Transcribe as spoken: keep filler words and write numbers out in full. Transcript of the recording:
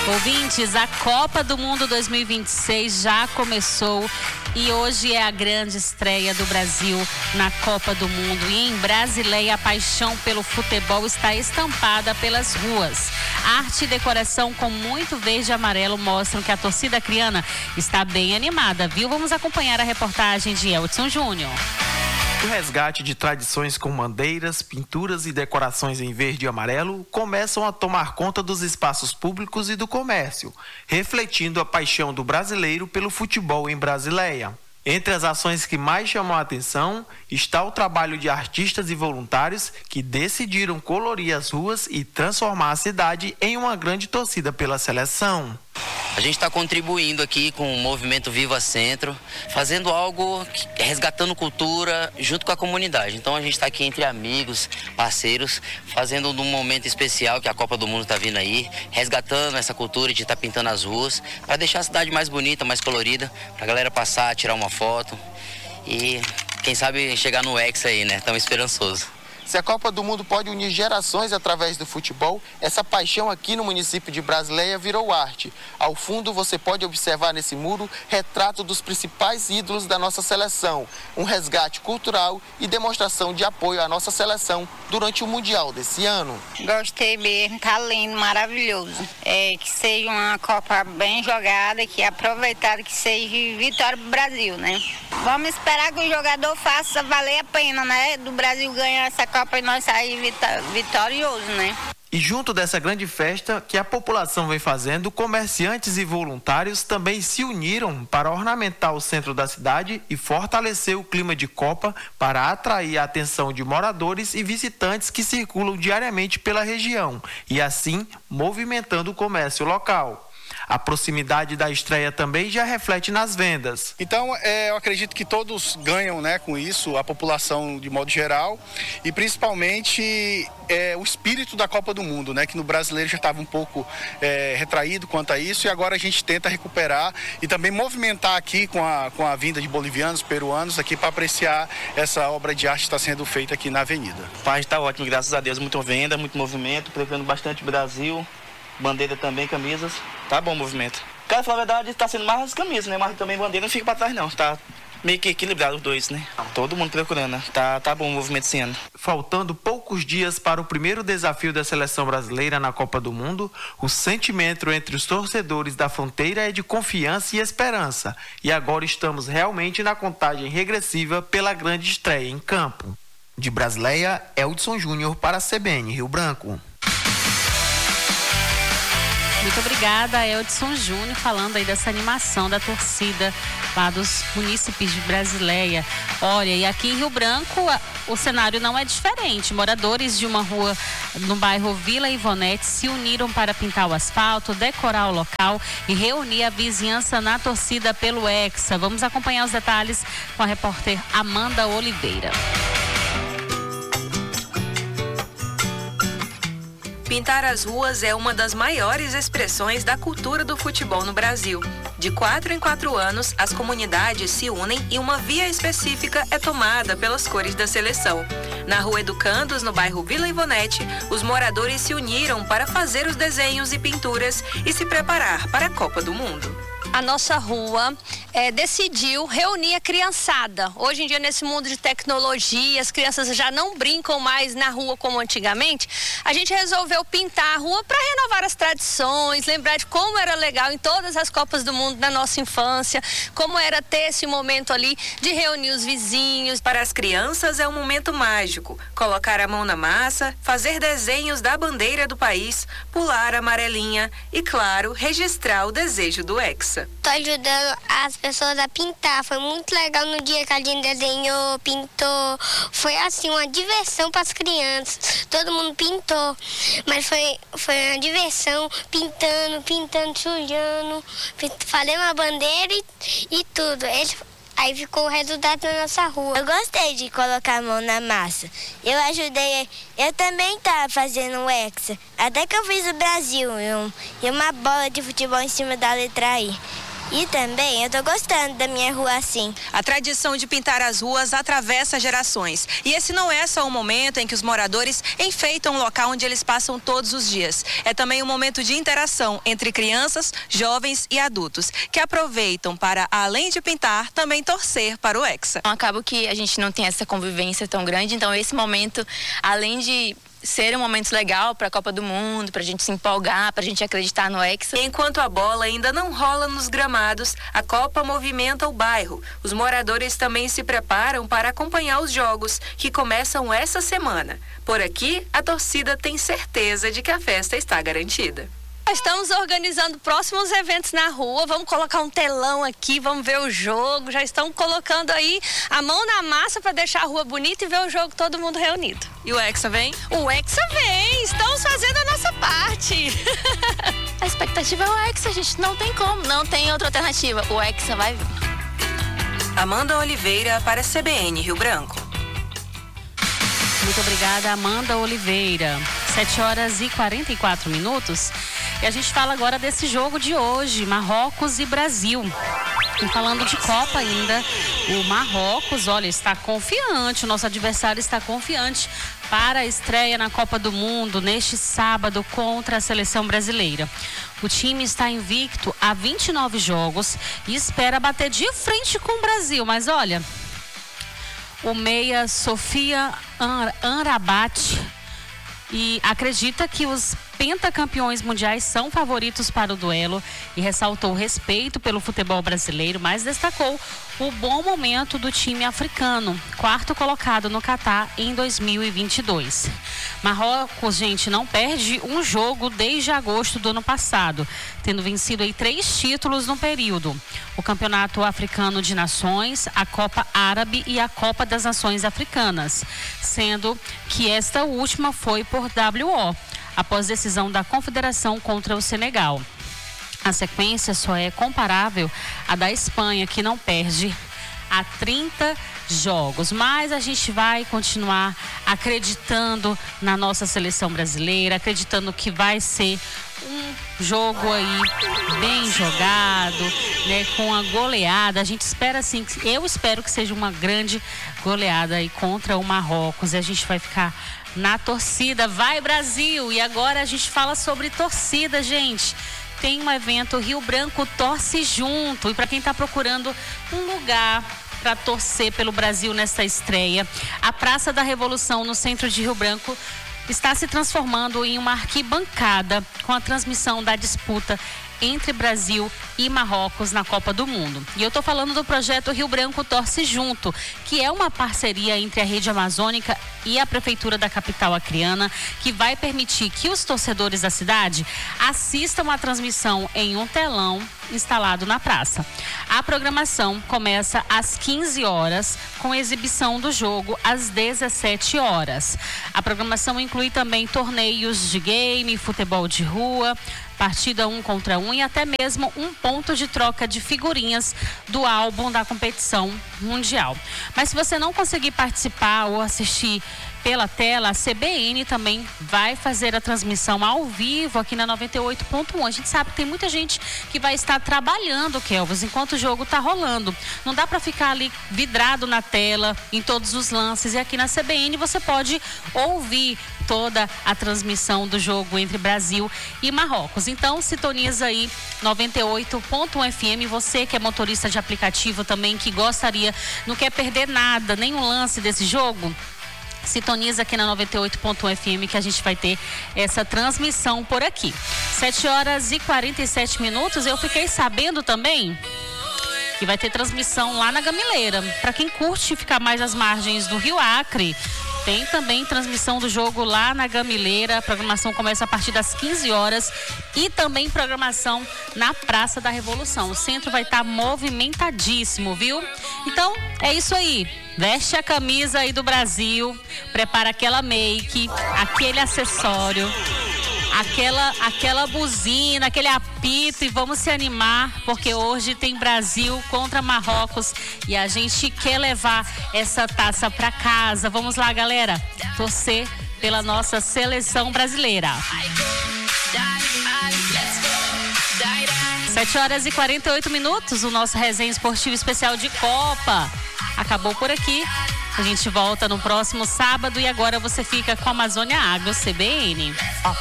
Ouvintes, a Copa do Mundo dois mil e vinte e seis já começou e hoje é a grande estreia do Brasil na Copa do Mundo. E em Brasileia, a paixão pelo futebol está estampada pelas ruas. Arte e decoração com muito verde e amarelo mostram que a torcida criana está bem animada, viu? Vamos acompanhar a reportagem de Eudson Júnior. O resgate de tradições com bandeiras, pinturas e decorações em verde e amarelo começam a tomar conta dos espaços públicos e do comércio, refletindo a paixão do brasileiro pelo futebol em Brasileia. Entre as ações que mais chamam a atenção está o trabalho de artistas e voluntários que decidiram colorir as ruas e transformar a cidade em uma grande torcida pela seleção. A gente está contribuindo aqui com o movimento Viva Centro, fazendo algo, resgatando cultura junto com a comunidade. Então a gente está aqui entre amigos, parceiros, fazendo um momento especial que a Copa do Mundo está vindo aí, resgatando essa cultura de estar tá pintando as ruas, para deixar a cidade mais bonita, mais colorida, para a galera passar, tirar uma foto e quem sabe chegar no Hexa aí, né? Tão esperançoso. Se a Copa do Mundo pode unir gerações através do futebol, essa paixão aqui no município de Brasileia virou arte. Ao fundo, você pode observar nesse muro retrato dos principais ídolos da nossa seleção, um resgate cultural e demonstração de apoio à nossa seleção durante o Mundial desse ano. Gostei mesmo, tá lindo, maravilhoso. É, que seja uma Copa bem jogada, que aproveitada, que seja vitória pro Brasil, né? Vamos esperar que o jogador faça valer a pena, né? Do Brasil ganhar essa Copa para nós sair vitorioso, né? E junto dessa grande festa que a população vem fazendo, comerciantes e voluntários também se uniram para ornamentar o centro da cidade e fortalecer o clima de Copa para atrair a atenção de moradores e visitantes que circulam diariamente pela região e assim movimentando o comércio local. A proximidade da estreia também já reflete nas vendas. Então, é, eu acredito que todos ganham, né, com isso, a população de modo geral e principalmente é, o espírito da Copa do Mundo, né, que no brasileiro já estava um pouco é, retraído quanto a isso e agora a gente tenta recuperar e também movimentar aqui com a, com a vinda de bolivianos, peruanos aqui para apreciar essa obra de arte que está sendo feita aqui na avenida. O país está ótimo, graças a Deus, muita venda, muito movimento, prevendo bastante Brasil. Bandeira também, camisas. Tá bom o movimento. Cara, falar a verdade, tá sendo mais as camisas, né? Mas também bandeira não fica pra trás, não. Tá meio que equilibrado os dois, né? Todo mundo procurando. Tá, tá bom o movimento esse ano. Faltando poucos dias para o primeiro desafio da seleção brasileira na Copa do Mundo, o sentimento entre os torcedores da fronteira é de confiança e esperança. E agora estamos realmente na contagem regressiva pela grande estreia em campo. De Brasileia, Eudson Júnior para a C B N Rio Branco. Muito obrigada, Eudson Júnior, falando aí dessa animação da torcida lá dos munícipes de Brasileia. Olha, e aqui em Rio Branco o cenário não é diferente. Moradores de uma rua no bairro Vila Ivonete se uniram para pintar o asfalto, decorar o local e reunir a vizinhança na torcida pelo Hexa. Vamos acompanhar os detalhes com a repórter Amanda Oliveira. Pintar as ruas é uma das maiores expressões da cultura do futebol no Brasil. De quatro em quatro anos, as comunidades se unem e uma via específica é tomada pelas cores da seleção. Na Rua Educandos, no bairro Vila Ivonete, os moradores se uniram para fazer os desenhos e pinturas e se preparar para a Copa do Mundo. A nossa rua é, decidiu reunir a criançada. Hoje em dia, nesse mundo de tecnologia, as crianças já não brincam mais na rua como antigamente. A gente resolveu pintar a rua para renovar as tradições, lembrar de como era legal em todas as Copas do Mundo da nossa infância, como era ter esse momento ali de reunir os vizinhos. Para as crianças é um momento mágico. Colocar a mão na massa, fazer desenhos da bandeira do país, pular a amarelinha e, claro, registrar o desejo do Hexa. Tô ajudando as pessoas a pintar. Foi muito legal no dia que a gente desenhou, pintou. Foi assim, uma diversão para as crianças. Todo mundo pintou. Mas foi, foi uma diversão, pintando, pintando, sujando. Falei uma bandeira e, e tudo. Ele, aí ficou o resultado na nossa rua. Eu gostei de colocar a mão na massa. Eu ajudei, eu também estava fazendo o Hexa. Até que eu fiz o Brasil, eu, e uma bola de futebol em cima da letra I. E também eu tô gostando da minha rua assim. A tradição de pintar as ruas atravessa gerações. E esse não é só um momento em que os moradores enfeitam o local onde eles passam todos os dias. É também um momento de interação entre crianças, jovens e adultos, que aproveitam para, além de pintar, também torcer para o Hexa. Acaba que a gente não tem essa convivência tão grande, então esse momento, além de ser um momento legal para a Copa do Mundo, para a gente se empolgar, para a gente acreditar no Hexa. Enquanto a bola ainda não rola nos gramados, a Copa movimenta o bairro. Os moradores também se preparam para acompanhar os jogos, que começam essa semana. Por aqui, a torcida tem certeza de que a festa está garantida. Estamos organizando próximos eventos na rua, vamos colocar um telão aqui, vamos ver o jogo, já estão colocando aí a mão na massa para deixar a rua bonita e ver o jogo todo mundo reunido. E o Hexa vem? O Hexa vem, estamos fazendo a nossa parte. A expectativa é o Hexa, a gente não tem como, não tem outra alternativa, o Hexa vai vir. Amanda Oliveira para a C B N Rio Branco. Muito obrigada, Amanda Oliveira. sete horas e quarenta e quatro minutos. E a gente fala agora desse jogo de hoje, Marrocos e Brasil. E falando de Copa ainda, o Marrocos, olha, está confiante, o nosso adversário está confiante para a estreia na Copa do Mundo neste sábado contra a seleção brasileira. O time está invicto há vinte e nove jogos e espera bater de frente com o Brasil, mas olha, o meia Sofia Amrabat e acredita que os pentacampeões mundiais são favoritos para o duelo e ressaltou o respeito pelo futebol brasileiro, mas destacou o bom momento do time africano, quarto colocado no Catar em dois mil e vinte e dois. Marrocos, gente, não perde um jogo desde agosto do ano passado, tendo vencido aí três títulos no período: o Campeonato Africano de Nações, a Copa Árabe e a Copa das Nações Africanas, sendo que esta última foi por W O, após decisão da Confederação contra o Senegal. A sequência só é comparável à da Espanha, que não perde há trinta jogos. Mas a gente vai continuar acreditando na nossa seleção brasileira, acreditando que vai ser um jogo aí bem jogado, né, com a goleada. A gente espera assim, eu espero que seja uma grande goleada aí contra o Marrocos. E a gente vai ficar na torcida. Vai, Brasil! E agora a gente fala sobre torcida, gente. Tem um evento, Rio Branco Torce Junto. E para quem está procurando um lugar para torcer pelo Brasil nesta estreia, a Praça da Revolução, no centro de Rio Branco, está se transformando em uma arquibancada com a transmissão da disputa entre Brasil e Marrocos na Copa do Mundo. E eu estou falando do projeto Rio Branco Torce Junto, que é uma parceria entre a Rede Amazônica e a Prefeitura da capital acreana, que vai permitir que os torcedores da cidade assistam a transmissão em um telão instalado na praça. A programação começa às quinze horas, com exibição do jogo às dezessete horas. A programação inclui também torneios de game, futebol de rua, partida um contra um e até mesmo um ponto de troca de figurinhas do álbum da competição mundial. Mas se você não conseguir participar ou assistir pela tela, a C B N também vai fazer a transmissão ao vivo aqui na noventa e oito ponto um. A gente sabe que tem muita gente que vai estar trabalhando, Kelvis, enquanto o jogo está rolando. Não dá para ficar ali vidrado na tela, em todos os lances. E aqui na C B N você pode ouvir toda a transmissão do jogo entre Brasil e Marrocos. Então, sintoniza aí noventa e oito ponto um F M. Você que é motorista de aplicativo também, que gostaria, não quer perder nada, nenhum lance desse jogo, sintoniza aqui na noventa e oito ponto um F M que a gente vai ter essa transmissão por aqui. sete horas e quarenta e sete minutos. Eu fiquei sabendo também que vai ter transmissão lá na Gamileira. Para quem curte ficar mais às margens do Rio Acre, tem também transmissão do jogo lá na Gamileira. A programação começa a partir das quinze horas e também programação na Praça da Revolução. O centro vai estar movimentadíssimo, viu? Então, é isso aí. Veste a camisa aí do Brasil, prepara aquela make, aquele acessório, aquela, aquela buzina, aquele apito e vamos se animar, porque hoje tem Brasil contra Marrocos e a gente quer levar essa taça para casa. Vamos lá, galera, torcer pela nossa seleção brasileira. sete horas e quarenta e oito minutos, o nosso resenha esportivo especial de Copa acabou por aqui. A gente volta no próximo sábado e agora você fica com a Amazônia Agro C B N.